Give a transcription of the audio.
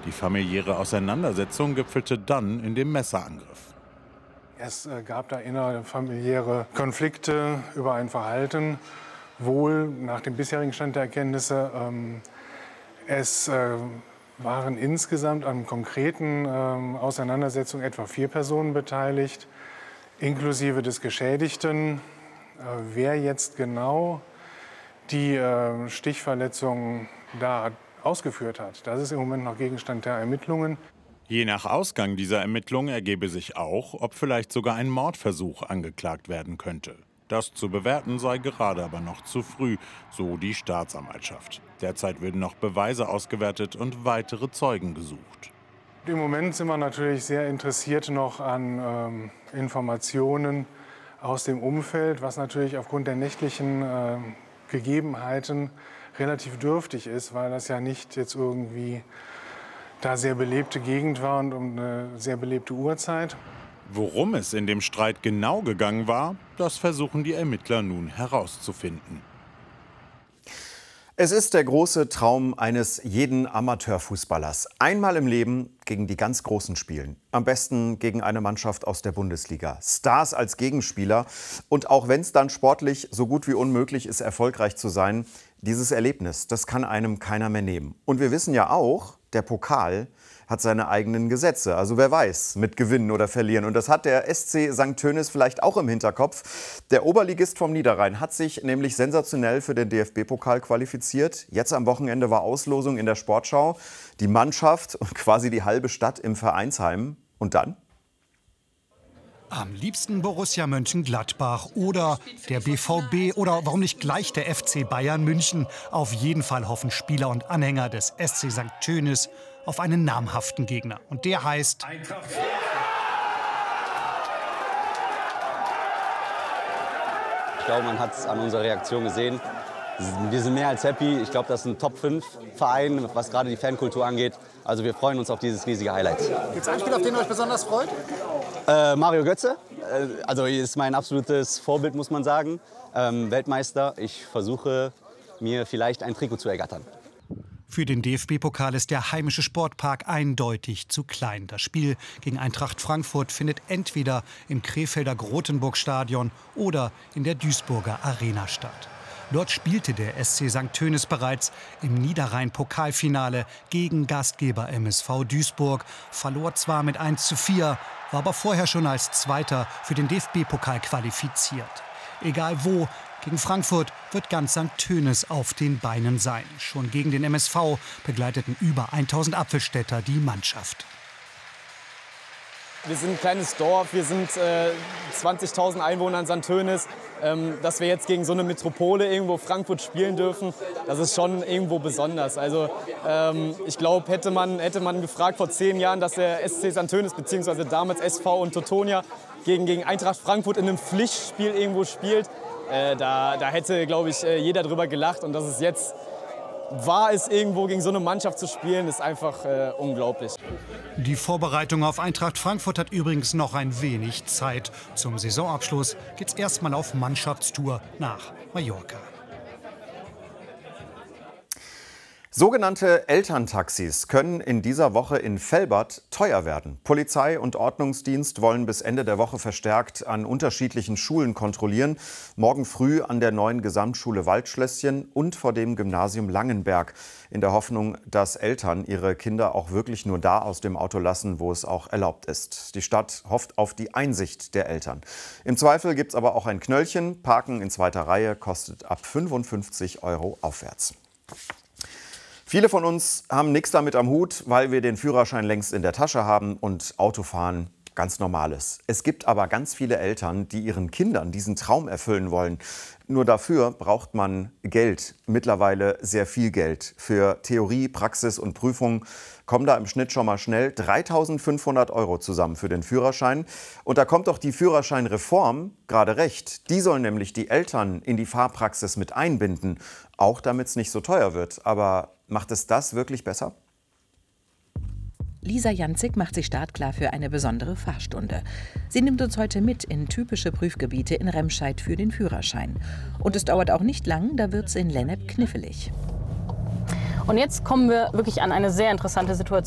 Die familiäre Auseinandersetzung gipfelte dann in dem Messerangriff. Es gab da innerfamiliäre Konflikte über ein Verhalten. Wohl nach dem bisherigen Stand der Erkenntnisse. Es waren insgesamt an konkreten Auseinandersetzungen etwa 4 Personen beteiligt, inklusive des Geschädigten. Wer jetzt genau die Stichverletzungen da ausgeführt hat, das ist im Moment noch Gegenstand der Ermittlungen. Je nach Ausgang dieser Ermittlungen ergebe sich auch, ob vielleicht sogar ein Mordversuch angeklagt werden könnte. Das zu bewerten sei gerade aber noch zu früh, so die Staatsanwaltschaft. Derzeit werden noch Beweise ausgewertet und weitere Zeugen gesucht. Im Moment sind wir natürlich sehr interessiert noch an Informationen aus dem Umfeld, was natürlich aufgrund der nächtlichen Gegebenheiten relativ dürftig ist, weil das ja nicht jetzt irgendwie da sehr belebte Gegend war und um eine sehr belebte Uhrzeit. Worum es in dem Streit genau gegangen war, das versuchen die Ermittler nun herauszufinden. Es ist der große Traum eines jeden Amateurfußballers. Einmal im Leben gegen die ganz Großen spielen. Am besten gegen eine Mannschaft aus der Bundesliga. Stars als Gegenspieler. Und auch wenn es dann sportlich so gut wie unmöglich ist, erfolgreich zu sein, dieses Erlebnis, das kann einem keiner mehr nehmen. Und wir wissen ja auch, der Pokal hat seine eigenen Gesetze. Also wer weiß, mit Gewinnen oder Verlieren. Und das hat der SC St. Tönis vielleicht auch im Hinterkopf. Der Oberligist vom Niederrhein hat sich nämlich sensationell für den DFB-Pokal qualifiziert. Jetzt am Wochenende war Auslosung in der Sportschau. Die Mannschaft und quasi die halbe Stadt im Vereinsheim. Und dann? Am liebsten Borussia Mönchengladbach oder der BVB oder warum nicht gleich der FC Bayern München. Auf jeden Fall hoffen Spieler und Anhänger des SC St. Tönis auf einen namhaften Gegner. Und der heißt Eintracht. Ich glaube, man hat es an unserer Reaktion gesehen. Wir sind mehr als happy. Ich glaube, das ist ein Top-5-Verein, was gerade die Fankultur angeht. Also wir freuen uns auf dieses riesige Highlight. Gibt es einen Spieler, auf den ihr euch besonders freut? Mario Götze. Also ist mein absolutes Vorbild, muss man sagen. Weltmeister. Ich versuche, mir vielleicht ein Trikot zu ergattern. Für den DFB-Pokal ist der heimische Sportpark eindeutig zu klein. Das Spiel gegen Eintracht Frankfurt findet entweder im Krefelder Grotenburg-Stadion oder in der Duisburger Arena statt. Dort spielte der SC St. Tönis bereits im Niederrhein-Pokalfinale gegen Gastgeber MSV Duisburg, verlor zwar mit 1:4, war aber vorher schon als Zweiter für den DFB-Pokal qualifiziert. Egal wo, gegen Frankfurt wird ganz St. Tönis auf den Beinen sein. Schon gegen den MSV begleiteten über 1000 Apfelstädter die Mannschaft. Wir sind ein kleines Dorf, wir sind 20.000 Einwohner in St. Tönis. Dass wir jetzt gegen so eine Metropole irgendwo Frankfurt spielen dürfen, das ist schon irgendwo besonders. Also ich glaube, hätte man gefragt vor 10 Jahren, dass der SC St. Tönis bzw. damals SV und Teutonia gegen Eintracht Frankfurt in einem Pflichtspiel irgendwo spielt, da hätte, glaube ich, jeder drüber gelacht. Und dass es jetzt war, es irgendwo gegen so eine Mannschaft zu spielen, ist einfach unglaublich. Die Vorbereitung auf Eintracht Frankfurt hat übrigens noch ein wenig Zeit. Zum Saisonabschluss geht's erstmal auf Mannschaftstour nach Mallorca. Sogenannte Elterntaxis können in dieser Woche in Velbert teuer werden. Polizei und Ordnungsdienst wollen bis Ende der Woche verstärkt an unterschiedlichen Schulen kontrollieren. Morgen früh an der neuen Gesamtschule Waldschlösschen und vor dem Gymnasium Langenberg. In der Hoffnung, dass Eltern ihre Kinder auch wirklich nur da aus dem Auto lassen, wo es auch erlaubt ist. Die Stadt hofft auf die Einsicht der Eltern. Im Zweifel gibt es aber auch ein Knöllchen. Parken in zweiter Reihe kostet ab 55 € aufwärts. Viele von uns haben nichts damit am Hut, weil wir den Führerschein längst in der Tasche haben und Autofahren ganz Normales. Es gibt aber ganz viele Eltern, die ihren Kindern diesen Traum erfüllen wollen. Nur dafür braucht man Geld, mittlerweile sehr viel Geld. Für Theorie, Praxis und Prüfung kommen da im Schnitt schon mal schnell 3.500 € zusammen für den Führerschein. Und da kommt doch die Führerscheinreform gerade recht. Die soll nämlich die Eltern in die Fahrpraxis mit einbinden, auch damit es nicht so teuer wird. Aber macht es das wirklich besser? Lisa Janzig macht sich startklar für eine besondere Fahrstunde. Sie nimmt uns heute mit in typische Prüfgebiete in Remscheid für den Führerschein. Und es dauert auch nicht lang, da wird's in Lennep knifflig. Und jetzt kommen wir wirklich an eine sehr interessante Situation.